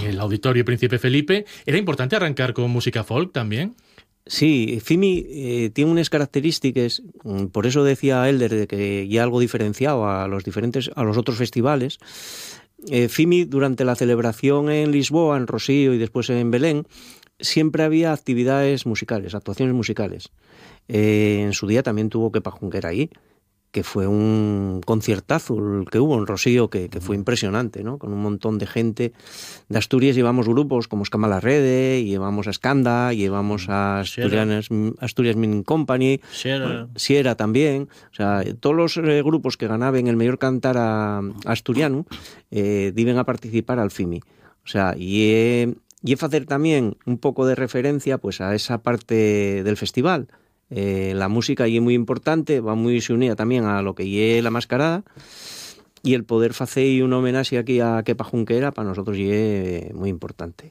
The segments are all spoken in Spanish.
el Auditorio Príncipe Felipe. ¿Era importante arrancar con música folk también? Sí, FIMI tiene unas características, por eso decía Elder de que ya algo diferenciado a los otros festivales. FIMI, durante la celebración en Lisboa, en Rosío y después en Belén, siempre había actividades musicales, actuaciones musicales. En su día también tuvo Kepa Junquera ahí, que fue un conciertazo el que hubo en Rosío, que fue impresionante, ¿no? Con un montón de gente. De Asturias llevamos grupos como Escama Rede, llevamos a Skanda, llevamos a Asturias Mining Company, Sierra también. O sea, todos los grupos que ganaban el mejor cantar asturiano deben a participar al FIMI. O sea, y hacer también un poco de referencia pues a esa parte del festival. La música allí es muy importante, va muy unida también a lo que es la mascarada, y el poder hacer un homenaje aquí a Kepa Junquera para nosotros es muy importante.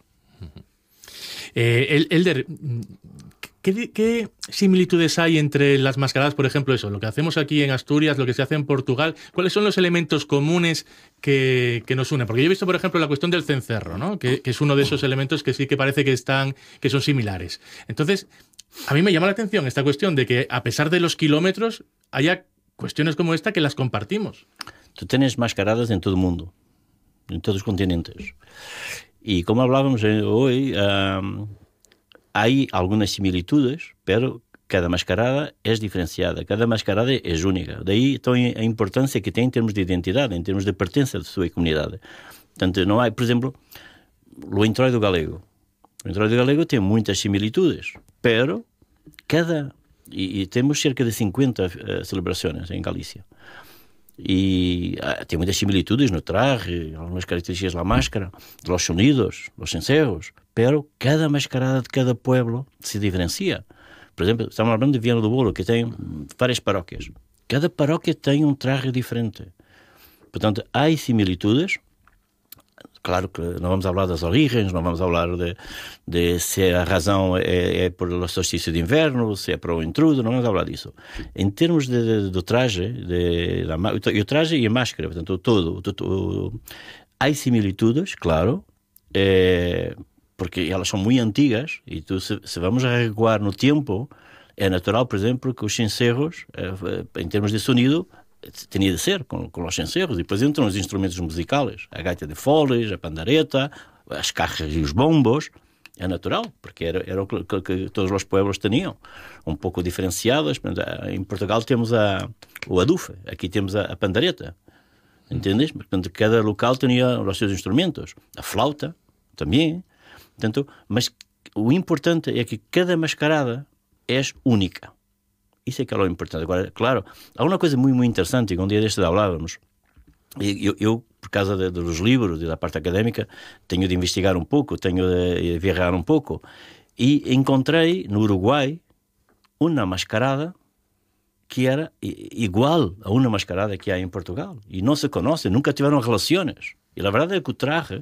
Elder, ¿qué similitudes hay entre las mascaradas, por ejemplo, eso, lo que hacemos aquí en Asturias, lo que se hace en Portugal? ¿Cuáles son los elementos comunes que nos unen? Porque yo he visto, por ejemplo, la cuestión del cencerro, ¿no? Que es uno de esos elementos que sí que parece que son similares. Entonces, a mí me llama la atención esta cuestión de que, a pesar de los kilómetros, haya cuestiones como esta que las compartimos. Tú tienes mascaradas en todo el mundo, en todos los continentes. Y como hablábamos hoy, hay algunas similitudes, pero cada mascarada es diferenciada, cada mascarada es única. Daí toda a importância que tem em termos de identidade, em termos de pertença da sua comunidade. Portanto, não há, por exemplo, o Introito Galego. O Introito Galego tem muitas similitudes, pero e temos cerca de 50 celebrações em Galícia. E tem muitas similitudes no traje, algumas características da máscara, dos sonidos, dos encerros, pero cada mascarada de cada pueblo se diferencia. Por exemplo, estamos falando de Viana do Bolo, que tem várias paróquias. Cada paróquia tem um traje diferente. Portanto, há similitudes. Claro que não vamos falar das origens, não vamos falar de se a razão é por o solstício de inverno, se é para o intrudo, não vamos falar disso. Em termos do traje, o traje e a máscara, portanto, todo, há similitudes, claro, porque elas são muito antigas, e se vamos a recuar no tempo, é natural, por exemplo, que os encerros, em termos de sonido, tinha de ser com os encerros, e depois entram os instrumentos musicais, a gaita de foles, a pandareta, as cajas e os bombos. É natural, porque era o que todos os pueblos tinham, um pouco diferenciadas. Em Portugal temos o adufe, aqui temos a pandareta, entendes? Portanto, cada local tinha os seus instrumentos, a flauta também. Portanto, mas o importante é que cada mascarada é única. Isso é que é o importante. Agora, claro, há uma coisa muito, muito interessante, que um dia destes falávamos. Eu, por causa dos livros e da parte académica, tenho de investigar um pouco, tenho de viajar um pouco. E encontrei no Uruguai uma mascarada que era igual a uma mascarada que há em Portugal. E não se conhecem, nunca tiveram relações. E a verdade é que o traje...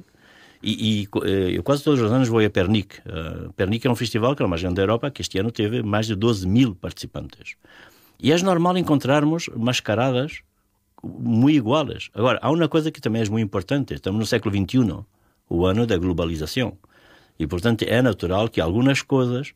eu quase todos os anos vou a Pernic. Pernic é um festival que é o mais grande da Europa, que este ano teve mais de 12.000 participantes. E é normal encontrarmos mascaradas muito iguais. Agora, há uma coisa que também é muito importante. Estamos no século XXI, o ano da globalização. E, portanto, é natural que algumas coisas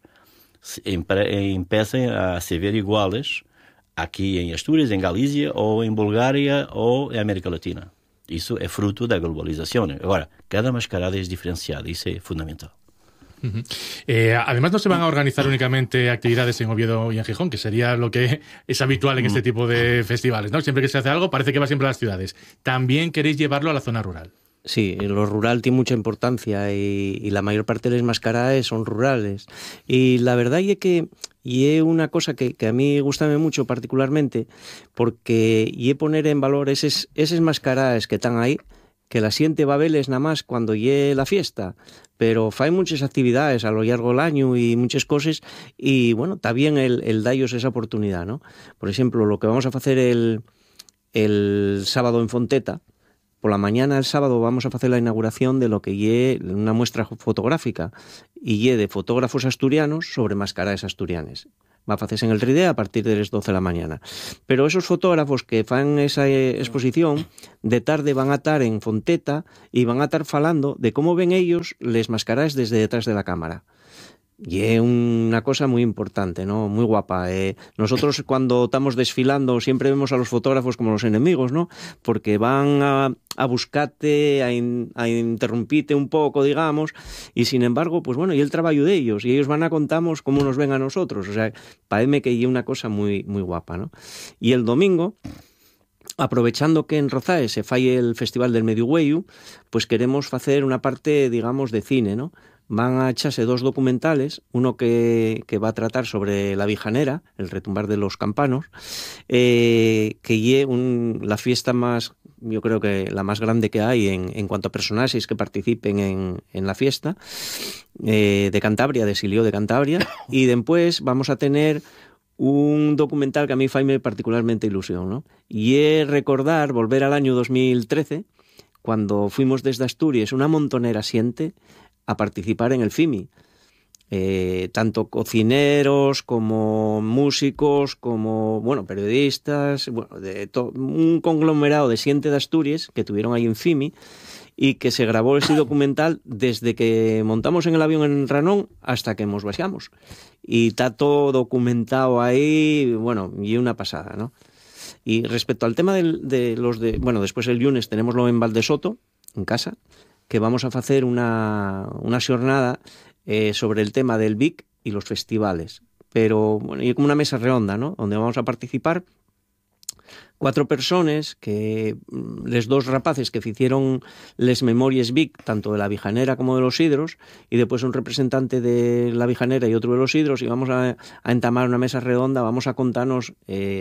empecem a se ver iguais aqui em Astúrias, em Galícia, ou em Bulgária, ou em América Latina. Isso é fruto da globalização. Agora, cada mascarada é diferenciada, isso é fundamental. Uh-huh. Además, no se van a organizar únicamente actividades en Oviedo y en Gijón, que sería lo que es habitual en este tipo de festivales, ¿no? Siempre que se hace algo, parece que va siempre a las ciudades. También queréis llevarlo a la zona rural. Sí, lo rural tiene mucha importancia y la mayor parte de las mascaradas son rurales. Y la verdad es que es una cosa que a mí gusta mucho particularmente, porque y poner en valor esas mascaradas que están ahí, que la siente Babeles nada más cuando llegue la fiesta, pero hay muchas actividades a lo largo del año y muchas cosas, y bueno, está bien el darles esa oportunidad, ¿no? Por ejemplo, lo que vamos a hacer el sábado en Fonteta, por la mañana el sábado vamos a hacer la inauguración de lo que es una muestra fotográfica y de fotógrafos asturianos sobre mascaradas asturianes. va a facerse en el Ridé a partir de las 12 de la mañana. Pero esos fotógrafos que fan esa exposición, de tarde van a estar en Fonteta y van a estar falando de cómo ven ellos les mascaráis desde detrás de la cámara. Y es una cosa muy importante, ¿no? Muy guapa. Nosotros cuando estamos desfilando siempre vemos a los fotógrafos como los enemigos, ¿no? Porque van a buscarte, a interrumpirte un poco, digamos, y sin embargo, pues bueno, y el trabajo de ellos, y ellos van a contarnos cómo nos ven a nosotros. O sea, parece que es una cosa muy, muy guapa, ¿no? Y el domingo, aprovechando que en Rozae se fai el Festival del Mediueyu, pues queremos hacer una parte, digamos, de cine, ¿no? Van a echarse 2 documentales, uno que va a tratar sobre la Vijanera, el retumbar de los campanos, que es la fiesta más, yo creo que la más grande que hay en cuanto a personajes que participen en la fiesta, de Cantabria, de Silió de Cantabria, y después vamos a tener un documental que a mí faime particularmente ilusión, ¿no? Y es recordar, volver al año 2013, cuando fuimos desde Asturias una montonera siente a participar en el FIMI. Tanto cocineros como músicos, como periodistas, un conglomerado de siente de Asturias que tuvieron ahí en FIMI y que se grabó ese documental desde que montamos en el avión en Ranón hasta que nos bajamos. Y está todo documentado ahí, y una pasada, ¿no? Y respecto al tema después el lunes tenemoslo en Valdesoto, en casa, que vamos a hacer una xornada sobre el tema del BIC y los festivales. Pero, y como una mesa redonda, ¿no? Donde vamos a participar 4 personas, que les 2 rapaces que hicieron les memorias BIC, tanto de la Vijanera como de los Hidros, y después un representante de la Vijanera y otro de los Hidros, y vamos a entamar una mesa redonda, vamos a contarnos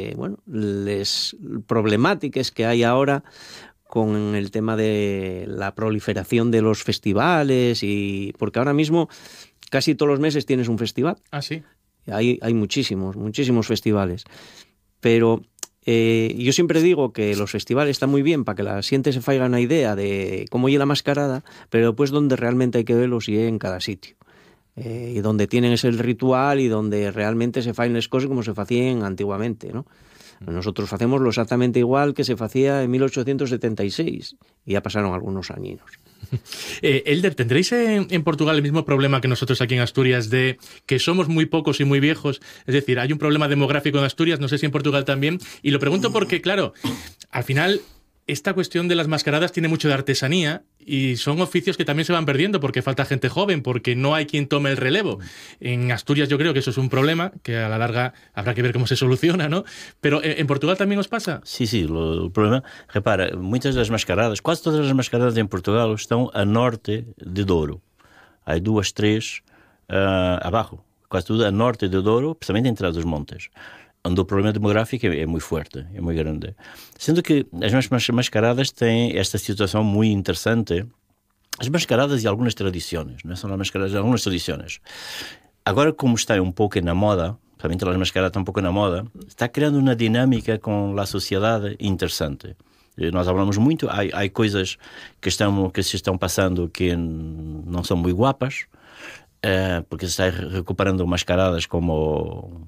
las problemáticas que hay ahora con el tema de la proliferación de los festivales, y porque ahora mismo casi todos los meses tienes un festival. Ah, sí. Hay muchísimos festivales. Pero yo siempre digo que los festivales están muy bien para que la gente se faiga una idea de cómo es la mascarada, pero pues donde realmente hay que verlos y en cada sitio. Y donde tienen ese ritual y donde realmente se faen las cosas como se hacían antiguamente, ¿no? Nosotros hacemos lo exactamente igual que se hacía en 1876 y ya pasaron algunos añinos. Elder, ¿tendréis en Portugal el mismo problema que nosotros aquí en Asturias de que somos muy pocos y muy viejos? Es decir, hay un problema demográfico en Asturias, no sé si en Portugal también, y lo pregunto porque, claro, al final esta cuestión de las mascaradas tiene mucho de artesanía y son oficios que también se van perdiendo porque falta gente joven, porque no hay quien tome el relevo. En Asturias yo creo que eso es un problema que a la larga habrá que ver cómo se soluciona, ¿no? Pero ¿en Portugal también os pasa? Sí, o problema, repara, muitas das mascaradas, quase todas as mascaradas em Portugal estão a norte de Douro. Há 2, 3 abaixo, quase tudo a norte de Douro, principalmente entre os montes, onde o problema demográfico é muito forte, é muito grande. Sendo que as mascaradas têm esta situação muito interessante, as mascaradas e algumas tradições, não são as mascaradas, algumas tradições. Agora, como está um pouco na moda, realmente as mascaradas estão um pouco na moda, está criando uma dinâmica com a sociedade interessante. Nós falamos muito, há coisas que se estão passando que não são muito guapas, porque se está recuperando mascaradas como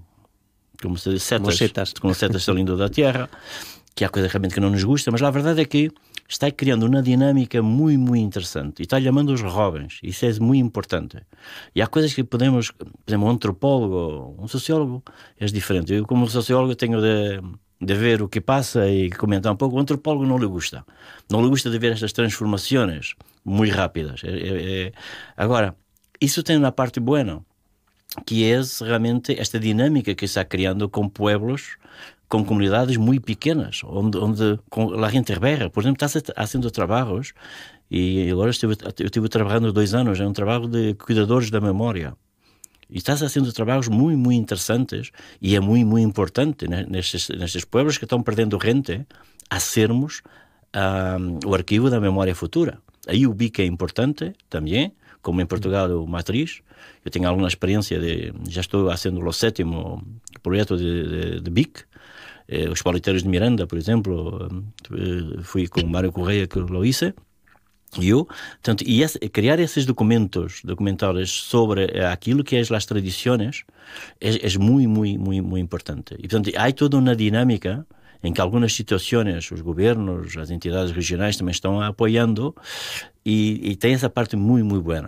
setas salindo da terra, que há coisa realmente que não nos gusta, mas a verdade é que está criando uma dinâmica muito, muito interessante e está chamando os jovens, isso é muito importante. E há coisas que podemos, por exemplo, um antropólogo, um sociólogo, é diferente. Eu, como sociólogo, tenho de ver o que passa e comentar um pouco. O antropólogo não lhe gusta de ver estas transformações muito rápidas. Agora, isso tem uma parte boa, que é realmente esta dinâmica que está criando com pueblos, com comunidades muito pequenas, onde a gente berra. Por exemplo, está fazendo trabalhos, e agora eu estive trabalhando 2 anos, é um trabalho de cuidadores da memória. E está fazendo trabalhos muito, muito interessantes, e é muito, muito importante nestes pueblos que estão perdendo gente, a sermos o arquivo da memória futura. Aí o BIC é importante também, como em Portugal o Matriz. Eu tenho alguma experiência já estou fazendo o 7º projeto de BIC. Os Pauliteiros de Miranda, por exemplo, fui com Mário Correia que lo hice. Crear esses documentários sobre aquilo que é as tradições é muito importante. E, portanto, há toda uma dinâmica em que algumas situações os governos, as entidades regionais também estão apoiando e tem essa parte muito boa.